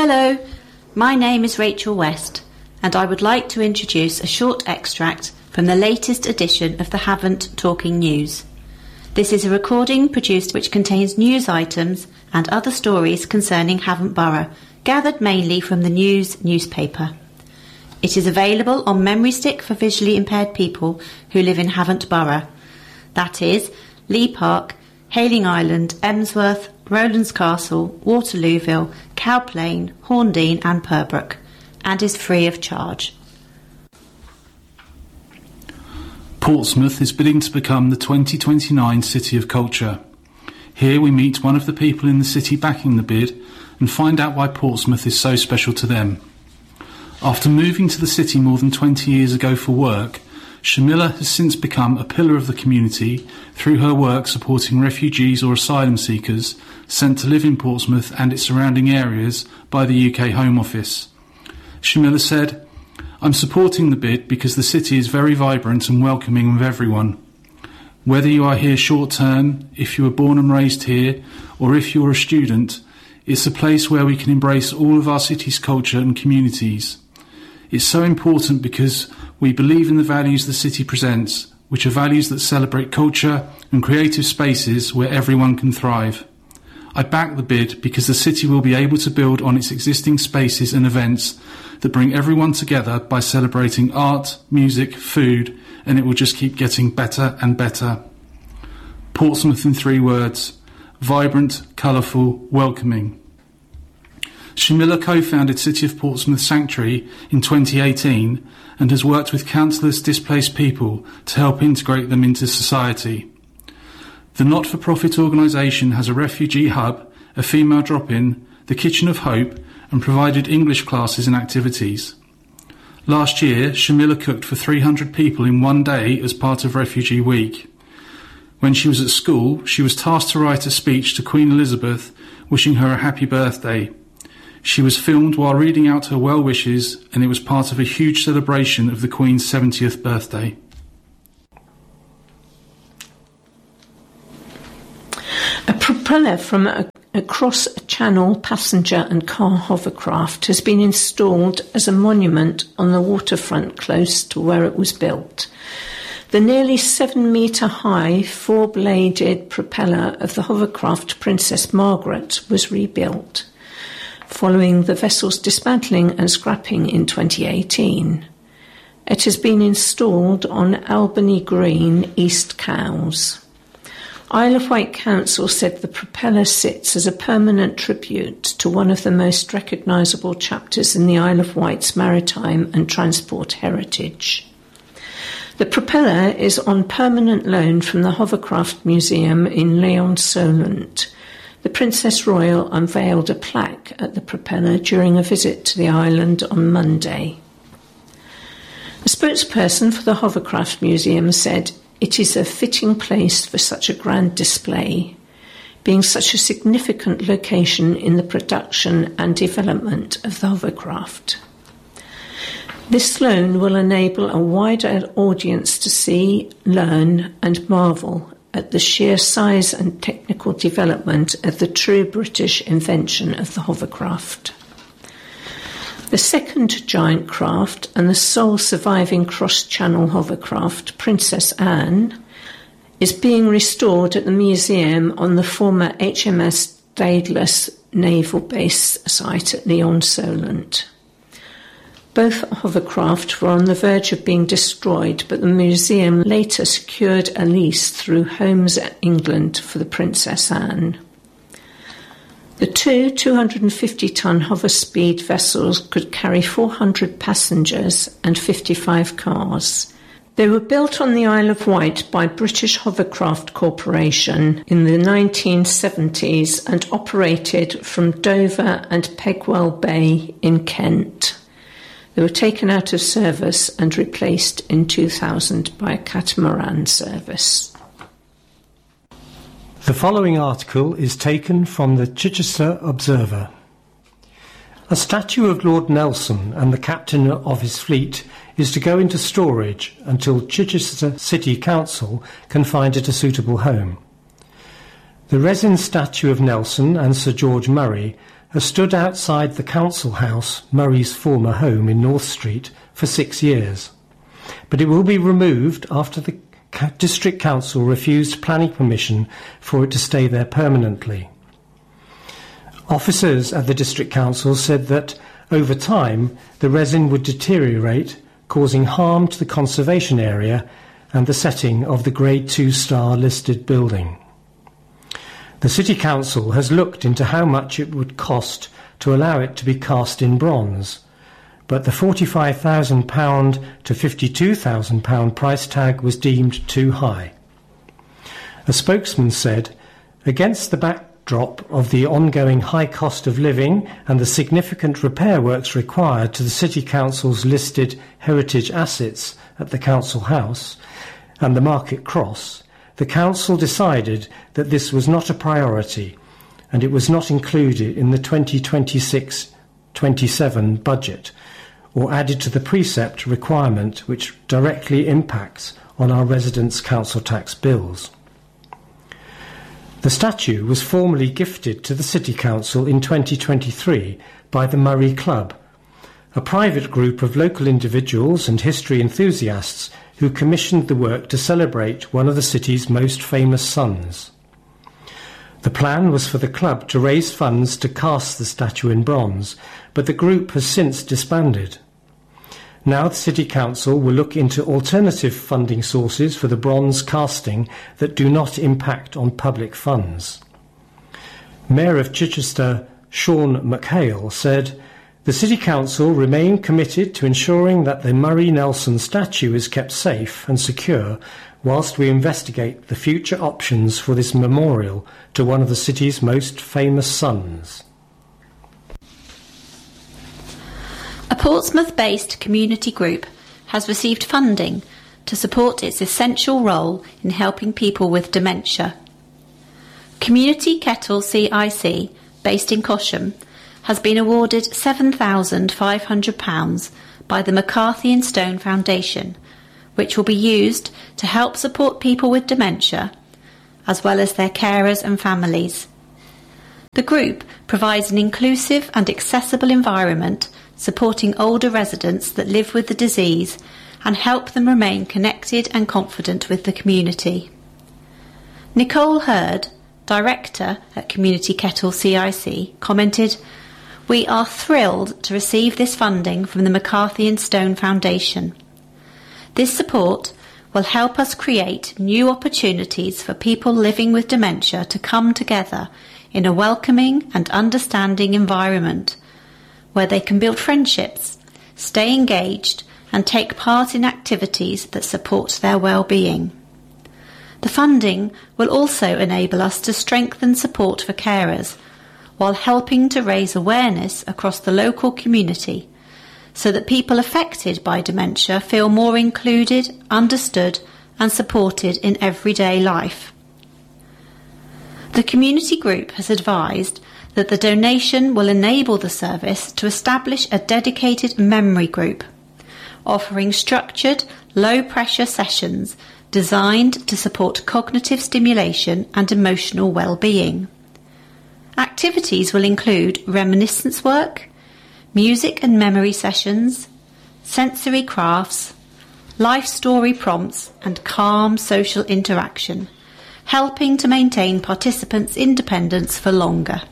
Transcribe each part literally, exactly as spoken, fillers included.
Hello, my name is Rachel West, and I would like to introduce a short extract from the latest edition of the Havant Talking News. This is a recording produced which contains news items and other stories concerning Havant Borough, gathered mainly from the News newspaper. It is available on memory stick for visually impaired people who live in Havant Borough. That is, Lee Park, Hayling Island, Emsworth, Rowlands Castle, Waterlooville, Cowplain, Horndean and Purbrook, and is free of charge. Portsmouth is bidding to become the twenty twenty-nine City of Culture. Here we meet one of the people in the city backing the bid and find out why Portsmouth is so special to them. After moving to the city more than twenty years ago for work, Shamila has since become a pillar of the community through her work supporting refugees or asylum seekers sent to live in Portsmouth and its surrounding areas by the U K Home Office. Shamila said, "I'm supporting the bid because the city is very vibrant and welcoming of everyone. Whether you are here short term, if you were born and raised here, or if you're a student, it's a place where we can embrace all of our city's culture and communities. It's so important because we believe in the values the city presents, which are values that celebrate culture and creative spaces where everyone can thrive. I back the bid because the city will be able to build on its existing spaces and events that bring everyone together by celebrating art, music, food, and it will just keep getting better and better." Portsmouth in three words: vibrant, colourful, welcoming. Shamila co-founded City of Portsmouth Sanctuary in twenty eighteen and has worked with countless displaced people to help integrate them into society. The not-for-profit organisation has a refugee hub, a female drop-in, the Kitchen of Hope, and provided English classes and activities. Last year, Shamila cooked for three hundred people in one day as part of Refugee Week. When she was at school, she was tasked to write a speech to Queen Elizabeth wishing her a happy birthday. She was filmed while reading out her well wishes, and it was part of a huge celebration of the Queen's seventieth birthday. A propeller from a, a cross-channel passenger and car hovercraft has been installed as a monument on the waterfront close to where it was built. The nearly seven-metre-high, four-bladed propeller of the hovercraft Princess Margaret was rebuilt, following the vessel's dismantling and scrapping in twenty eighteen. It has been installed on Albany Green, East Cowes. Isle of Wight Council said the propeller sits as a permanent tribute to one of the most recognisable chapters in the Isle of Wight's maritime and transport heritage. The propeller is on permanent loan from the Hovercraft Museum in Leon-Solent. The Princess Royal unveiled a plaque at the propeller during a visit to the island on Monday. A spokesperson for the Hovercraft Museum said, "It is a fitting place for such a grand display, being such a significant location in the production and development of the hovercraft. This loan will enable a wider audience to see, learn and marvel at the sheer size and technical development of the true British invention of the hovercraft." The second giant craft and the sole surviving cross-channel hovercraft, Princess Anne, is being restored at the museum on the former H M S Daedalus Naval Base site at Leon-Solent. Both hovercraft were on the verge of being destroyed, but the museum later secured a lease through Homes England for the Princess Anne. The two two hundred fifty tonne hover-speed vessels could carry four hundred passengers and fifty-five cars. They were built on the Isle of Wight by British Hovercraft Corporation in the nineteen seventies and operated from Dover and Pegwell Bay in Kent. They were taken out of service and replaced in two thousand by a catamaran service. The following article is taken from the Chichester Observer. A statue of Lord Nelson and the captain of his fleet is to go into storage until Chichester City Council can find it a suitable home. The resin statue of Nelson and Sir George Murray has stood outside the council house, Murray's former home in North Street, for six years. But it will be removed after the District Council refused planning permission for it to stay there permanently. Officers at the District Council said that, over time, the resin would deteriorate, causing harm to the conservation area and the setting of the Grade two star listed building. The City Council has looked into how much it would cost to allow it to be cast in bronze, but the forty-five thousand pounds to fifty-two thousand pounds price tag was deemed too high. A spokesman said, "Against the backdrop of the ongoing high cost of living and the significant repair works required to the City Council's listed heritage assets at the Council House and the Market Cross, the Council decided that this was not a priority and it was not included in the twenty twenty-six twenty-seven budget or added to the precept requirement which directly impacts on our residents' council tax bills." The statue was formally gifted to the City Council in twenty twenty-three by the Murray Club, a private group of local individuals and history enthusiasts who commissioned the work to celebrate one of the city's most famous sons. The plan was for the club to raise funds to cast the statue in bronze, but the group has since disbanded. Now the City Council will look into alternative funding sources for the bronze casting that do not impact on public funds. Mayor of Chichester, Sean McHale, said, "The City Council remain committed to ensuring that the Murray Nelson statue is kept safe and secure whilst we investigate the future options for this memorial to one of the city's most famous sons." A Portsmouth-based community group has received funding to support its essential role in helping people with dementia. Community Kettle C I C, based in Cosham, has been awarded seven thousand five hundred pounds by the McCarthy and Stone Foundation, which will be used to help support people with dementia, as well as their carers and families. The group provides an inclusive and accessible environment supporting older residents that live with the disease and help them remain connected and confident with the community. Nicole Hurd, Director at Community Kettle C I C, commented, "We are thrilled to receive this funding from the McCarthy and Stone Foundation. This support will help us create new opportunities for people living with dementia to come together in a welcoming and understanding environment where they can build friendships, stay engaged and take part in activities that support their well-being. The funding will also enable us to strengthen support for carers while helping to raise awareness across the local community so that people affected by dementia feel more included, understood and supported in everyday life." The community group has advised that the donation will enable the service to establish a dedicated memory group, offering structured, low-pressure sessions designed to support cognitive stimulation and emotional well-being. Activities will include reminiscence work, music and memory sessions, sensory crafts, life story prompts and calm social interaction, helping to maintain participants' independence for longer.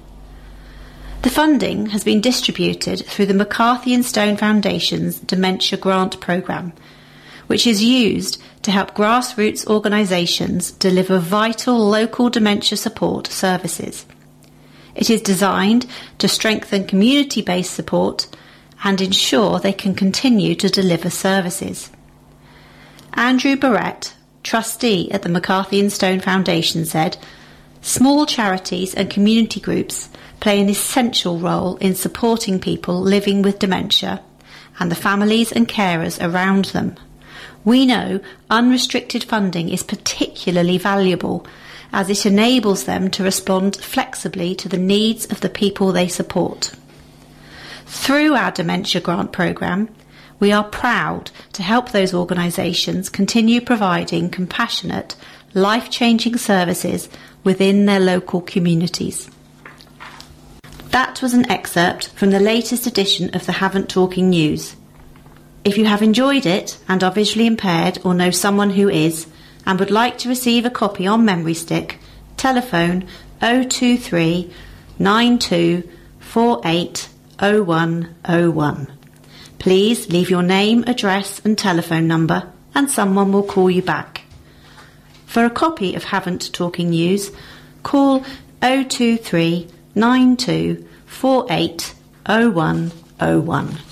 The funding has been distributed through the McCarthy and Stone Foundation's Dementia Grant Programme, which is used to help grassroots organisations deliver vital local dementia support services. It is designed to strengthen community-based support and ensure they can continue to deliver services. Andrew Barrett, trustee at the McCarthy and Stone Foundation, said, "Small charities and community groups play an essential role in supporting people living with dementia and the families and carers around them. We know unrestricted funding is particularly valuable as it enables them to respond flexibly to the needs of the people they support. Through our Dementia Grant Programme, we are proud to help those organisations continue providing compassionate, life-changing services within their local communities." That was an excerpt from the latest edition of the Havant Talking News. If you have enjoyed it and are visually impaired or know someone who is and would like to receive a copy on memory stick, telephone oh two three, nine two four eight, oh one oh one. Please leave your name, address and telephone number and someone will call you back. For a copy of Havant Talking News, call oh two three, nine two four eight, oh one oh one.